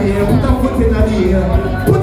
the air, put a foot in the air. Put